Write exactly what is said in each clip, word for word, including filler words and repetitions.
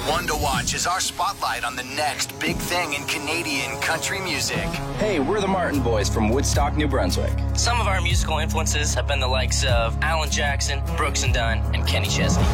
One to Watch is our spotlight on the next big thing in Canadian country music. Hey, we're the Martin Boys from Woodstock, New Brunswick. Some of our musical influences have been the likes of Alan Jackson, Brooks and Dunn, and Kenny Chesney.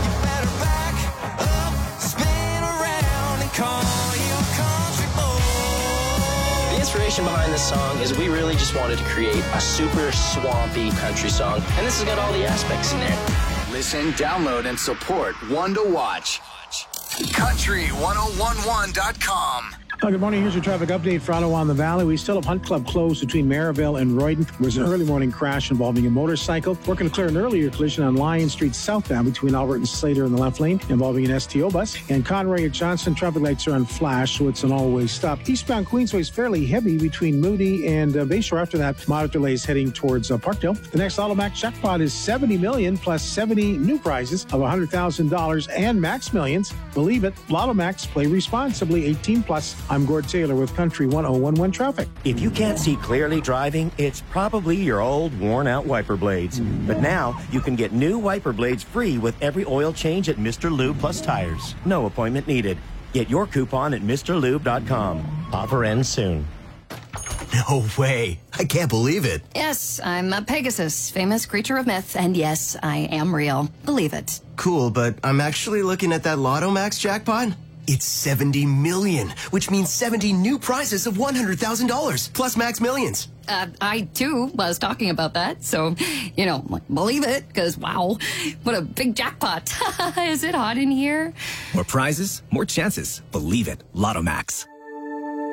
The inspiration behind this song is we really just wanted to create a super swampy country song, and this has got all the aspects in there. Listen, download, and support One to Watch. country one oh one one dot com. Uh, good morning. Here's your traffic update for Ottawa on the Valley. We still have Hunt Club closed between Maryville and Royden. There was an early morning crash involving a motorcycle. Working to clear an earlier collision on Lion Street southbound between Albert and Slater in the left lane involving an S T O bus. And Conroy at Johnson, traffic lights are on flash, so it's an all-way stop. Eastbound Queensway is fairly heavy between Moody and uh, Bayshore. After that, moderate delays heading towards uh, Parkdale. The next Automax jackpot is seventy million dollars plus seventy new prizes of one hundred thousand dollars and Max Millions. Believe it, Lotto Max, play responsibly, eighteen plus. I'm Gord Taylor with Country one oh one one Traffic. If you can't see clearly driving, it's probably your old, worn-out wiper blades. But now, you can get new wiper blades free with every oil change at Mister Lube Plus Tires. No appointment needed. Get your coupon at Mr Lube dot com. Offer ends soon. No way. I can't believe it. Yes, I'm a Pegasus, famous creature of myth, and yes, I am real. Believe it. Cool, but I'm actually looking at that Lotto Max jackpot. It's seventy million, which means seventy new prizes of one hundred thousand dollars, plus Max Millions. Uh, I, too, was talking about that, so, you know, believe it, because, wow, what a big jackpot. Is it hot in here? More prizes, more chances. Believe it. Lotto Max.